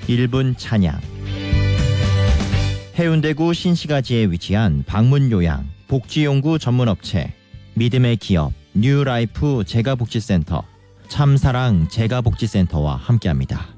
1분 찬양. 해운대구 신시가지에 위치한 방문요양 복지용구 전문업체 믿음의 기업 뉴라이프 재가복지센터 참사랑 재가복지센터와 함께합니다.